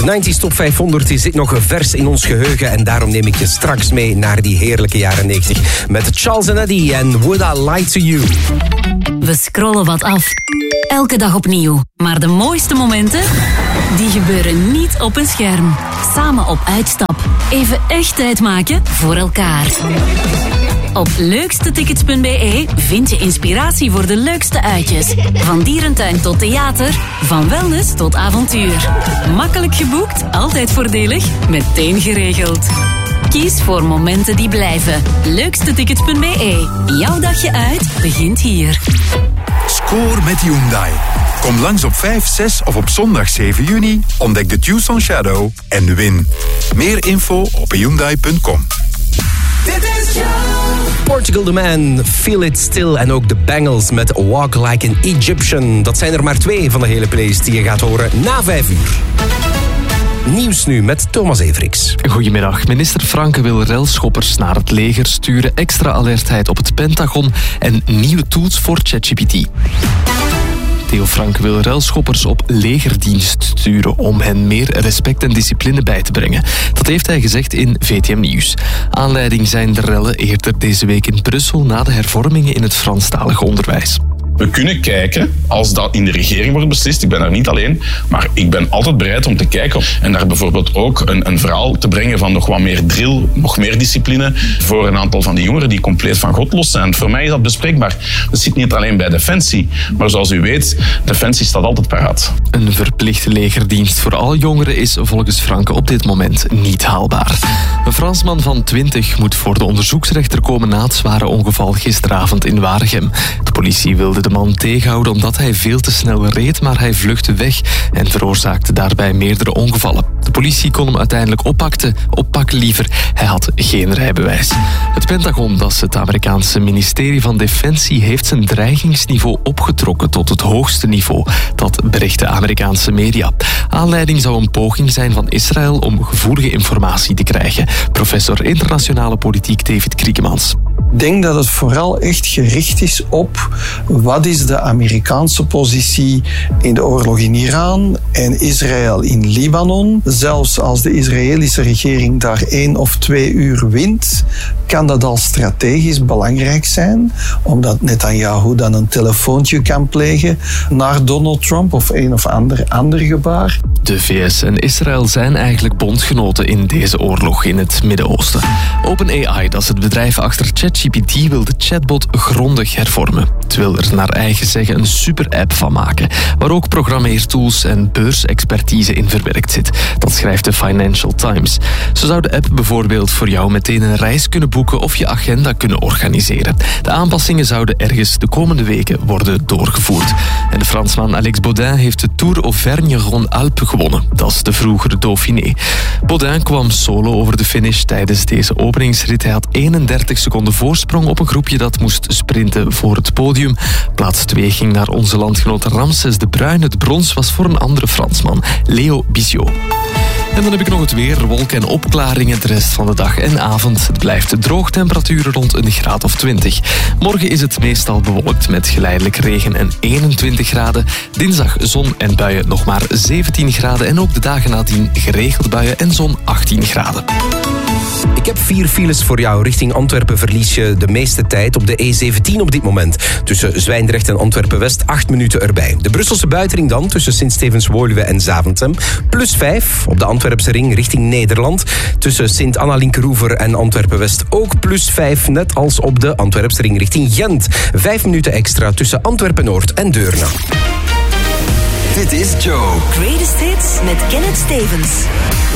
De 90s Top 500 zit nog vers in ons geheugen en daarom neem ik je straks mee naar die heerlijke jaren 90 met Charles & Eddie en Would I Lie to You. We scrollen wat af. Elke dag opnieuw. Maar de mooiste momenten, die gebeuren niet op een scherm. Samen op uitstap. Even echt tijd maken voor elkaar. Op leukstetickets.be vind je inspiratie voor de leukste uitjes. Van dierentuin tot theater, van wellness tot avontuur. Makkelijk geboekt, altijd voordelig, meteen geregeld. Kies voor momenten die blijven. Leukstetickets.be. Jouw dagje uit begint hier. Score met Hyundai. Kom langs op 5, 6 of op zondag 7 juni. Ontdek de Tucson Shadow en win. Meer info op hyundai.com. Portugal The Man, Feel It Still en ook de Bangles met Walk Like an Egyptian. Dat zijn er maar 2 van de hele playlist die je gaat horen na 5 uur. Nieuws nu met Thomas Everiks. Goedemiddag. Minister Franke wil relschoppers naar het leger sturen, extra alertheid op het Pentagon en nieuwe tools voor ChatGPT. Theo Franke wil relschoppers op legerdienst sturen om hen meer respect en discipline bij te brengen. Dat heeft hij gezegd in VTM Nieuws. Aanleiding zijn de rellen eerder deze week in Brussel na de hervormingen in het Franstalig onderwijs. We kunnen kijken als dat in de regering wordt beslist. Ik ben daar niet alleen, maar ik ben altijd bereid om te kijken en daar bijvoorbeeld ook een verhaal te brengen van nog wat meer drill, nog meer discipline voor een aantal van die jongeren die compleet van God los zijn. Voor mij is dat bespreekbaar. Dat zit niet alleen bij Defensie, maar zoals u weet, Defensie staat altijd paraat. Een verplichte legerdienst voor alle jongeren is volgens Franke op dit moment niet haalbaar. Een Fransman van 20 moet voor de onderzoeksrechter komen na het zware ongeval gisteravond in Waregem. De politie wilde de man tegenhouden omdat hij veel te snel reed, maar hij vluchtte weg en veroorzaakte daarbij meerdere ongevallen. De politie kon hem uiteindelijk oppakken liever. Hij had geen rijbewijs. Het Pentagon, dat is het Amerikaanse ministerie van Defensie, heeft zijn dreigingsniveau opgetrokken tot het hoogste niveau. Dat berichten Amerikaanse media. Aanleiding zou een poging zijn van Israël om gevoelige informatie te krijgen. Professor internationale politiek David Kriekemans. Ik denk dat het vooral echt gericht is op wat is de Amerikaanse positie in de oorlog in Iran en Israël in Libanon. Zelfs als de Israëlische regering daar 1 of 2 uur wint, kan dat al strategisch belangrijk zijn, omdat Netanyahu dan een telefoontje kan plegen naar Donald Trump of een of ander gebaar. De VS en Israël zijn eigenlijk bondgenoten in deze oorlog in het Midden-Oosten. OpenAI, dat is het bedrijf achter ChatGPT, wil de chatbot grondig hervormen. Het wil er naar eigen zeggen een super-app van maken, waar ook programmeertools en beursexpertise in verwerkt zit. Dat schrijft de Financial Times. Zo zou de app bijvoorbeeld voor jou meteen een reis kunnen boeken of je agenda kunnen organiseren. De aanpassingen zouden ergens de komende weken worden doorgevoerd. En de Fransman Alex Baudin heeft de Tour Auvergne-Rhône-Alpes gewonnen. Dat is de vroegere Dauphiné. Baudin kwam solo over de finish tijdens deze openingsrit. Hij had 31 seconden voorsprong op een groepje dat moest sprinten voor het podium. Plaats 2 ging naar onze landgenoot Ramses de Bruin. Het brons was voor een andere Fransman, Leo Bissiot. En dan heb ik nog het weer, wolken en opklaringen de rest van de dag en avond. Het blijft droog, temperaturen rond een graad of 20. Morgen is het meestal bewolkt met geleidelijk regen en 21 graden. Dinsdag zon en buien nog maar 17 graden. En ook de dagen nadien geregeld buien en zon 18 graden. Ik heb 4 files voor jou. Richting Antwerpen verlies je de meeste tijd op de E17 op dit moment. Tussen Zwijndrecht en Antwerpen-West 8 minuten erbij. De Brusselse buitenring dan tussen Sint-Stevens-Woluwe en Zaventem. Plus 5 op de Antwerpse ring richting Nederland. Tussen Sint-Anna-Linkeroever en Antwerpen-West ook plus 5. Net als op de Antwerpse ring richting Gent. 5 minuten extra tussen Antwerpen-Noord en Deurne. Dit is Joe. Greatest Hits met Kenneth Stevens.